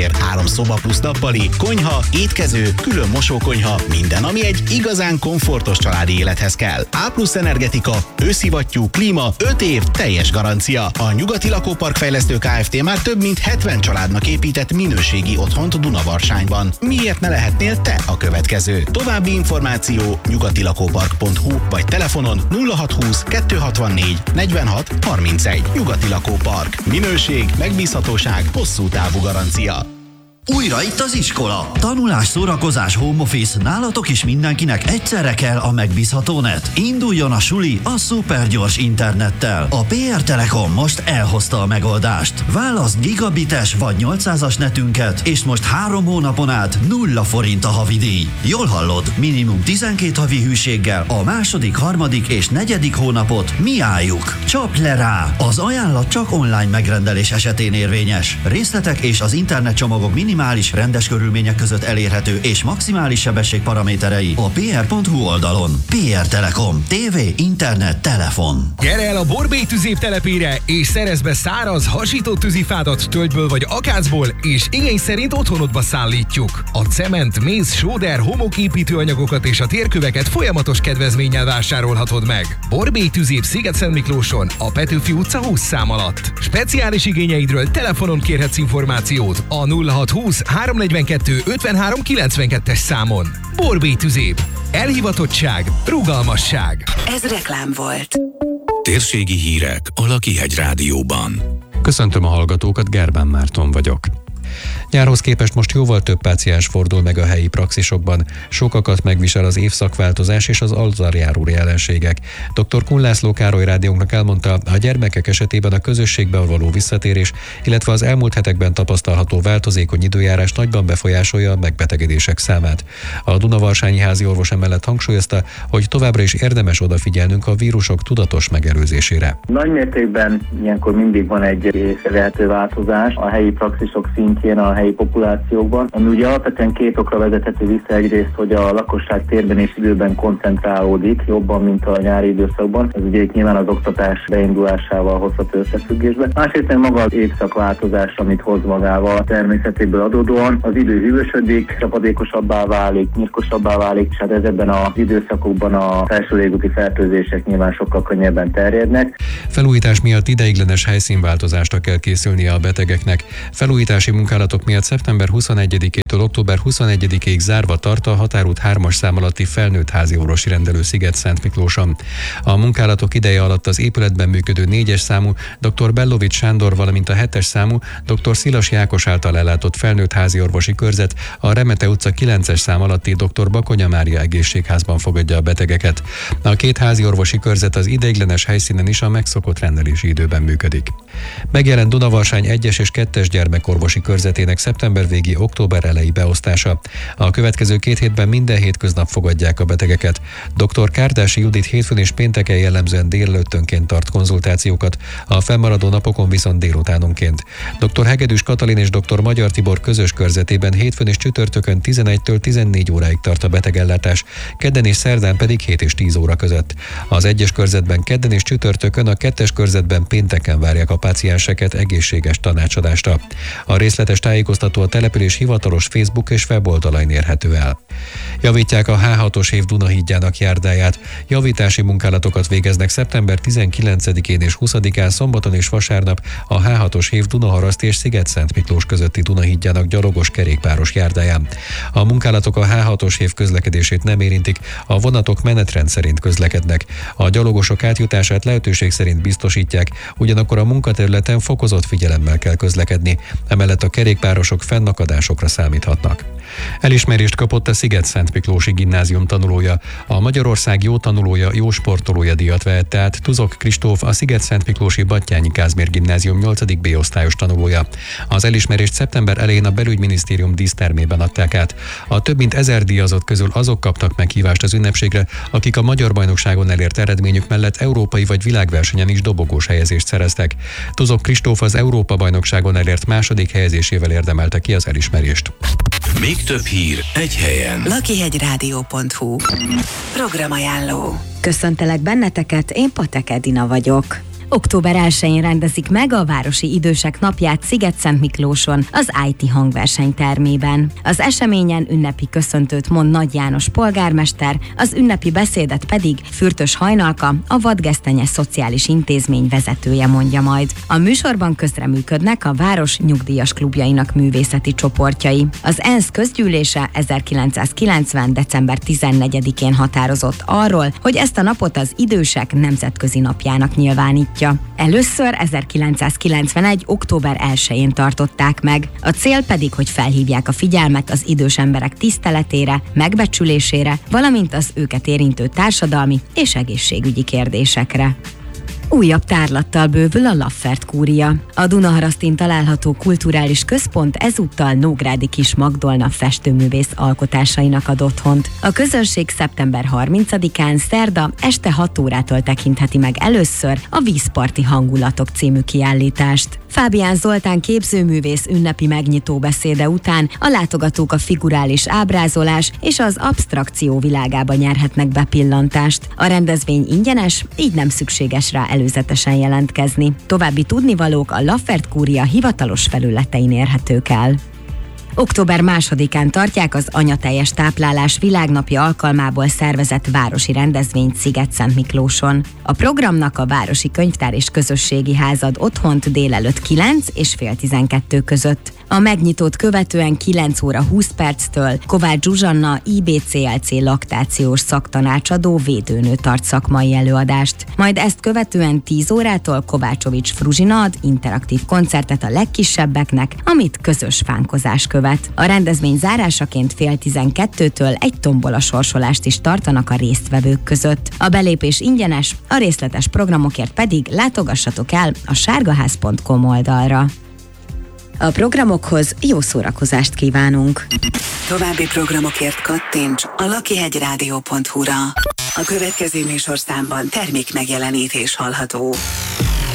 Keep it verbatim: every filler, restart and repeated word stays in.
Három szoba plusz nappali, konyha, étkező, külön mosókonyha, minden, ami egy igazán komfortos családi élethez kell. A plusz energetika, őszivattyú, klíma, öt év, teljes garancia. A Nyugati Lakópark Fejlesztő Kft. Már több mint hetven családnak épített minőségi otthont Dunavarsányban. Miért ne lehetnél te a következő? További információ nyugatilakópark pont hu vagy telefonon nulla hatszázhúsz kettőszázhatvannégy negyvenhat harmincegy. Nyugati Lakópark. Minőség, megbízhatóság, hosszú távú garancia. Újra itt az iskola. Tanulás, szórakozás, home office, nálatok is mindenkinek egyszerre kell a megbízható net. Induljon a suli a szupergyors internettel. A pé er Telekom most elhozta a megoldást. Válaszd gigabites vagy nyolcszázas netünket, és most három hónapon át nulla forint a havidíj. Jól hallod, minimum tizenkét havi hűséggel a második, harmadik és negyedik hónapot mi álljuk. Csapj le rá! Az ajánlat csak online megrendelés esetén érvényes. Részletek és az internetcsomagok minimális, rendes körülmények között elérhető és maximális sebesség paraméterei a pé er pont hu oldalon. pé er Telekom. Tévé, internet, telefon. Gyere el a Borbély tüzév telepére, és szerezd be száraz, hasított tűzifádat tölgyből vagy akácból, és igény szerint otthonodba szállítjuk. A cement, méz, sóder, homoképítőanyagokat és a térköveket folyamatos kedvezménnyel vásárolhatod meg. Borbély tüzév Sziget-Szentmiklóson, a Petőfi utca húsz szám alatt. Speciális igényeidről telefonon kérhetsz információt a nulla hatszázhúsz háromszáznegyvenkettő ötvenhárom kilencvenkettes számon. Borbély tüzév. Elhivatottság, rugalmasság. Ez reklám volt. Térségi hírek a Lakihegy Rádióban. Köszöntöm a hallgatókat, Gerbán Márton vagyok. Nyárhoz képest most jóval több páciens fordul meg a helyi praxisokban. Sokakat megvisel az évszakváltozás és az azzal járó jelenségek. doktor Kun László Károly rádiónknak elmondta, a gyermekek esetében a közösségben való visszatérés, illetve az elmúlt hetekben tapasztalható változékony időjárás nagyban befolyásolja a megbetegedések számát. A dunavarsanyi házi orvos emellett hangsúlyozta, hogy továbbra is érdemes odafigyelnünk a vírusok tudatos megelőzésére. Nagy mértékben ilyenkor mindig van egy észrevehető változás a helyi praxisok szintjén, a helyi populációkban, ami ugye alapvetően két okra vezethető vissza. Egyrészt, hogy a lakosság térben és időben koncentrálódik jobban, mint a nyári időszakban. Ez ugye itt nyilván az oktatás beindulásával hozható összefüggésbe. Másrészt meg maga az évszakváltozás, amit hoz magával természetéből adódóan. Az idő hűvösödik, csapadékosabbá válik, nyírkosabbá válik, és hát ezekben az időszakokban a felső légúti fertőzések nyilván sokkal könnyebben terjednek. Felújítás miatt ideiglenes helyszínváltozásra kell készülnie a betegeknek. Felújítási munkálatok miatt szeptember huszonegyedikétől október huszonegyedikéig zárva tart a Határút hármas szám alatti felnőtt háziorvosi rendelő Sziget-Szentmiklóson. A munkálatok ideje alatt az épületben működő négyes számú doktor Bellovics Sándor, valamint a hetes számú doktor Szilas Jákos által ellátott felnőtt háziorvosi körzet a Remete utca kilences szám alatti doktor Bakonya Mária egészségházban fogadja a betegeket. A két háziorvosi körzet az ideiglenes helyszínen is a megszokott rendelési időben működik. Megjelent Dunavarsány egyes és kettes gyermekorvosi körzetének szeptember végi október eleji beosztása. A következő két hétben minden hétköznap fogadják a betegeket. doktor Kárdási Judit hétfőn és pénteken jellemzően délelőttönként tart konzultációkat, a fennmaradó napokon viszont délutánonként. doktor Hegedűs Katalin és doktor Magyar Tibor közös körzetében hétfőn és csütörtökön tizenegytől tizennégy óráig tart a betegellátás, kedden és szerdán pedig hét és tíz óra között. Az egyes körzetben kedden és csütörtökön, a kettes körzetben pénteken várják a pácienseket egészséges tanácsadásra. A részletes tájékoztató a település hivatalos Facebook és weboldalain érhető el. Javítják a há hatos év Dunahídjának járdáját. Javítási munkálatokat végeznek szeptember tizenkilencedikén és huszadikán szombaton és vasárnap a há hatos év Dunaharaszti és Sziget-Szentmiklós közötti Dunahídjának gyalogos kerékpáros járdáján. A munkálatok a há hatos év közlekedését nem érintik, a vonatok menetrend szerint közlekednek. A gyalogosok átjutását lehetőség szerint biztosítják, ugyanakkor a munkaterületen fokozott figyelemmel kell közlekedni. Emellett a kerékpárosok fennakadásokra számíthatnak. Elismerést kapott a Sziget-Szentmiklósi Gimnázium tanulója. A Magyarország jó tanulója, jó sportolója díjat vehette át Tuzok Kristóf, a Sziget-Szentmiklósi Batthyány Kázmér Gimnázium nyolcadik B osztályos tanulója. Az elismerést szeptember elején a Belügyminisztérium dísztermében adták át. A több mint ezer díjazott közül azok kaptak meghívást az ünnepségre, akik a magyar bajnokságon elért eredményük mellett európai vagy világversenyen is dobogós helyezést szereztek. Tuzok Kristóf az Európa-bajnokságon elért második helyezésével érdemelte ki az elismerést. Még több hír egy helyen. lakihegyrádió pont hu. Programajánló. Köszöntelek benneteket, én Patek Edina vagyok. október elsején rendezik meg a Városi Idősek Napját Szigetszentmiklóson, az i té hangverseny termében. Az eseményen ünnepi köszöntőt mond Nagy János polgármester, az ünnepi beszédet pedig Fürtös Hajnalka, a Vadgesztenye Szociális Intézmény vezetője mondja majd. A műsorban közreműködnek a város nyugdíjas klubjainak művészeti csoportjai. Az ENSZ közgyűlése ezerkilencszázkilencven. december tizennegyedikén határozott arról, hogy ezt a napot az idősek nemzetközi napjának nyilvánítja. Először ezerkilencszázkilencvenegy. október elsején tartották meg. A cél pedig, hogy felhívják a figyelmet az idős emberek tiszteletére, megbecsülésére, valamint az őket érintő társadalmi és egészségügyi kérdésekre. Újabb tárlattal bővül a Laffert kúria. A Dunaharasztin található kulturális központ ezúttal Nógrádi Kis Magdolna festőművész alkotásainak ad otthont. A közönség szeptember harmincadikán szerda este hat órától tekintheti meg először a Vízparti hangulatok című kiállítást. Fábián Zoltán képzőművész ünnepi megnyitó beszéde után a látogatók a figurális ábrázolás és az absztrakció világába nyerhetnek bepillantást. A rendezvény ingyenes, így nem szükséges rá előzetesen jelentkezni. További tudnivalók a Laffert kúria hivatalos felületein érhetők el. október másodikán tartják az Anyateljes Táplálás Világnapja alkalmából szervezett városi rendezvényt Szigetszentmiklóson. A programnak a Városi Könyvtár és Közösségi Ház ad otthont délelőtt kilenc és fél tizenkettő között. A megnyitót követően kilenc óra húsz perctől Kovács Zsuzsanna i bé cé el cé laktációs szaktanácsadó védőnő tart szakmai előadást. Majd ezt követően tíz órától Kovácsovics Fruzsina ad interaktív koncertet a legkisebbeknek, amit közös fánkozás követ. A rendezvény zárásaként fél tizenkettőtől egy tombola sorsolást is tartanak a résztvevők között. A belépés ingyenes, a részletes programokért pedig látogassatok el a sárgaház pont com oldalra. A programokhoz jó szórakozást kívánunk! További programokért kattints a lakihegyrádió pont hu-ra. A következő műsorszámban termék megjelenítés hallható.